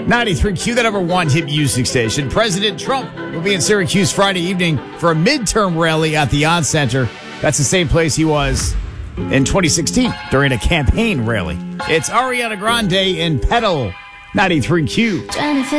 93Q, the number one hit music station. President Trump will be in Syracuse Friday evening for a midterm rally at the On Center. That's the same place he was in 2016 during a campaign rally. It's Ariana Grande and Pedal. 93Q.